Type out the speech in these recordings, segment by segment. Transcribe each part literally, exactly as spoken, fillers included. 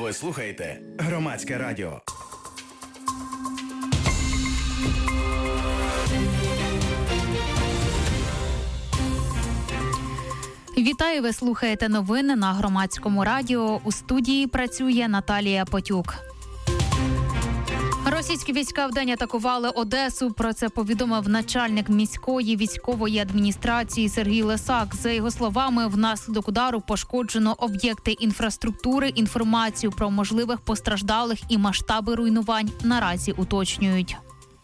Ви слухаєте Громадське радіо. Вітаю, ви слухаєте новини на Громадському радіо. У студії працює Наталія Потюк. Російські війська вдень атакували Одесу. Про це повідомив начальник міської військової адміністрації Сергій Лисак. За його словами, внаслідок удару пошкоджено об'єкти інфраструктури. Інформацію про можливих постраждалих і масштаби руйнувань наразі уточнюють.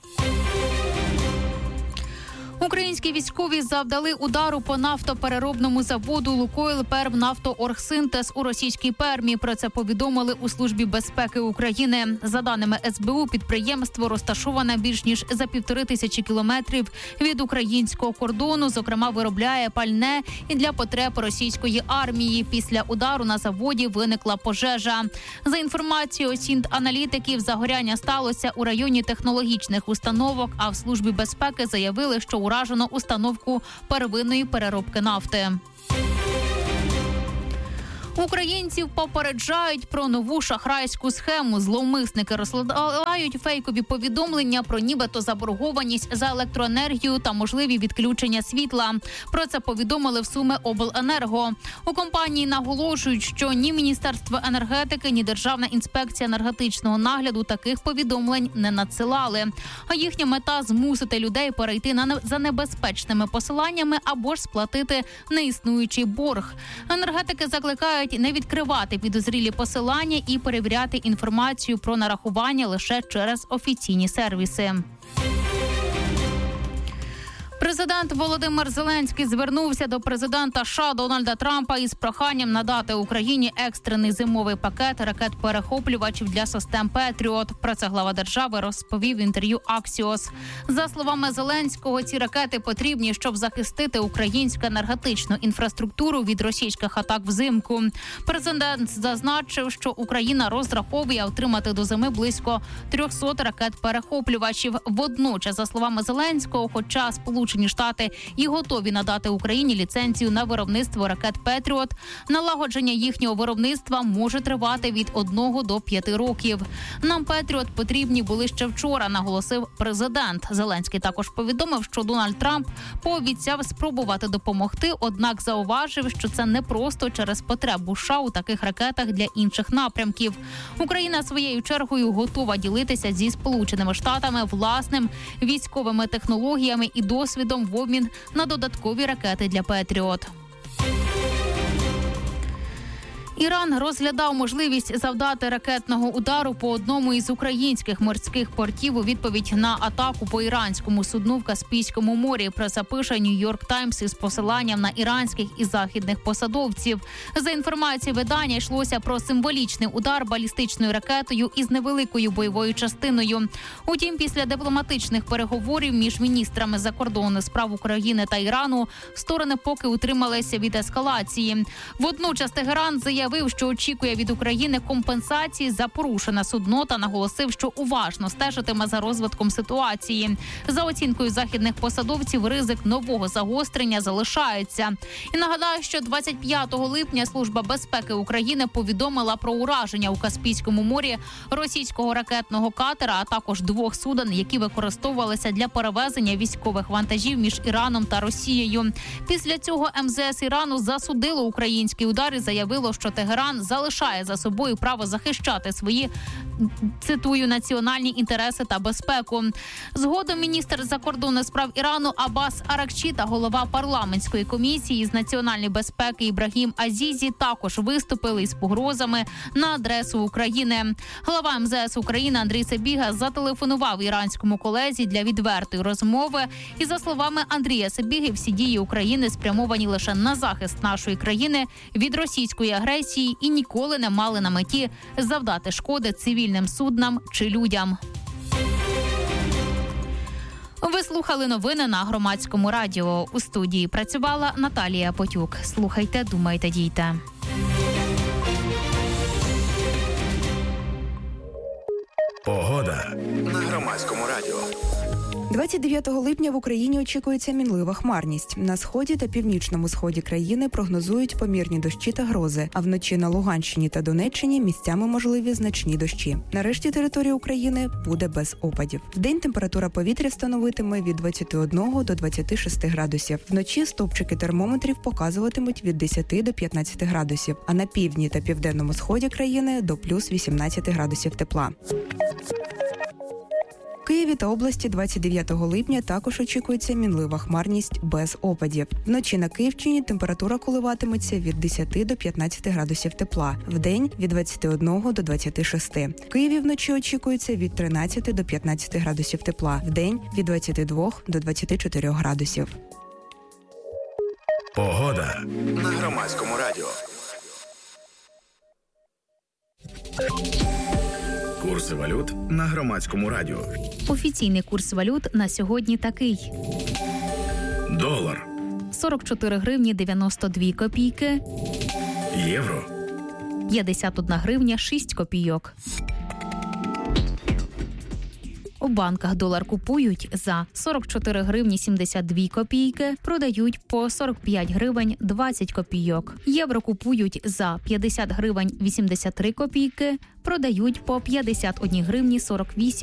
Українські військові завдали удару по нафтопереробному заводу «Лукойл Пермнафтооргсинтез» у російській Пермі. Про це повідомили у Службі безпеки України. За даними ес бе у, підприємство розташоване більш ніж за півтори тисячі кілометрів від українського кордону. Зокрема, виробляє пальне і для потреб російської армії. Після удару на заводі виникла пожежа. За інформацією сінт-аналітиків, загоряння сталося у районі технологічних установок, а в Службі безпеки заявили, що у уражено установку первинної переробки нафти. Українців попереджають про нову шахрайську схему. Зловмисники розсилають фейкові повідомлення про нібито заборгованість за електроенергію та можливі відключення світла. Про це повідомили в Суми обленерго. У компанії наголошують, що ні Міністерство енергетики, ні Державна інспекція енергетичного нагляду таких повідомлень не надсилали. А їхня мета – змусити людей перейти на не... за небезпечними посиланнями або ж сплатити неіснуючий борг. Енергетики закликають не відкривати підозрілі посилання і перевіряти інформацію про нарахування лише через офіційні сервіси. Президент Володимир Зеленський звернувся до президента США Дональда Трампа із проханням надати Україні екстрений зимовий пакет ракет-перехоплювачів для систем «Петріот». Про це глава держави розповів в інтерв'ю «Аксіос». За словами Зеленського, ці ракети потрібні, щоб захистити українську енергетичну інфраструктуру від російських атак взимку. Президент зазначив, що Україна розраховує отримати до зими близько триста ракет-перехоплювачів. Водночас, за словами Зеленського, хоча Сполучені Штати і готові надати Україні ліцензію на виробництво ракет «Петріот», налагодження їхнього виробництва може тривати від одного до п'яти років. Нам «Петріот» потрібні були ще вчора, наголосив президент. Зеленський також повідомив, що Дональд Трамп пообіцяв спробувати допомогти, однак зауважив, що це не просто через потребу США у таких ракетах для інших напрямків. Україна своєю чергою готова ділитися зі Сполученими Штатами власним військовими технологіями і досвідом в обмін на додаткові ракети для «Петріот». Іран розглядав можливість завдати ракетного удару по одному із українських морських портів у відповідь на атаку по іранському судну в Каспійському морі. Про це пише «Нью-Йорк Таймс» із посиланням на іранських і західних посадовців. За інформацією видання, йшлося про символічний удар балістичною ракетою із невеликою бойовою частиною. Утім, після дипломатичних переговорів між міністрами закордонних справ України та Ірану сторони поки утрималися від ескалації. Водночас Тегеран заявив, що очікує від України компенсації за порушене судно та наголосив, що уважно стежитиме за розвитком ситуації. За оцінкою західних посадовців, ризик нового загострення залишається. І нагадаю, що двадцять п'ятого липня Служба безпеки України повідомила про ураження у Каспійському морі російського ракетного катера, а також двох суден, які використовувалися для перевезення військових вантажів між Іраном та Росією. Після цього ем зе ес Ірану засудило український удар і заявило, що Тегеран залишає за собою право захищати свої, цитую, національні інтереси та безпеку. Згодом міністр закордонних справ Ірану Аббас Аракчі та голова парламентської комісії з національної безпеки Ібрагім Азізі також виступили із погрозами на адресу України. Глава ем зе ес України Андрій Сабіга зателефонував іранському колезі для відвертої розмови. І за словами Андрія Сабіги, всі дії України спрямовані лише на захист нашої країни від російської агресії і ніколи не мали на меті завдати шкоди цивільним суднам чи людям. Ви слухали новини на Громадському радіо. У студії працювала Наталія Потюк. Слухайте, думайте, дійте. Погода на Громадському радіо. двадцять дев'ятого липня в Україні очікується мінлива хмарність. На сході та північному сході країни прогнозують помірні дощі та грози, а вночі на Луганщині та Донеччині місцями можливі значні дощі. На решті території України буде без опадів. Вдень температура повітря становитиме від двадцяти одного до двадцяти шести градусів. Вночі стовпчики термометрів показуватимуть від десяти до п'ятнадцяти градусів, а на півдні та південному сході країни до плюс вісімнадцяти градусів тепла. В Києві та області двадцять дев'ятого липня також очікується мінлива хмарність без опадів. Вночі на Київщині температура коливатиметься від десяти до п'ятнадцяти градусів тепла. Вдень – від двадцяти одного до двадцяти шести. В Києві вночі очікується від тринадцяти до п'ятнадцяти градусів тепла. Вдень – від двадцяти двох до двадцяти чотирьох градусів. Погода на Громадському радіо. Курси валют на Громадському радіо. Офіційний курс валют на сьогодні такий. Долар. сорок чотири гривні дев'яносто дві копійки. Євро. п'ятдесят одна гривня шість копійок. У банках долар купують за сорок чотири гривні сімдесят дві копійки, продають по сорок п'ять гривень двадцять копійок. Євро купують за п'ятдесят гривень вісімдесят три копійки, продають по п'ятдесят одна гривні сорок вісім